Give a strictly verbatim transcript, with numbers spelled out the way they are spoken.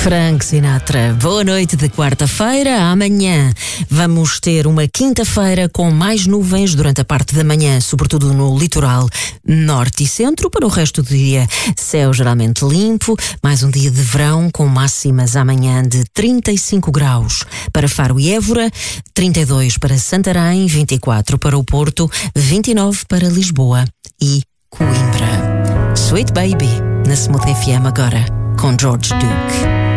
Frank Sinatra. Boa noite de quarta-feira. Amanhã vamos ter uma quinta-feira com mais nuvens durante a parte da manhã, sobretudo no litoral norte e centro. Para o resto do dia, céu geralmente limpo. Mais um dia de verão com máximas amanhã de trinta e cinco graus para Faro e Évora, trinta e dois para Santarém, vinte e quatro para o Porto, vinte e nove para Lisboa e Coimbra. Sweet Baby na Smooth F M agora com George Duke.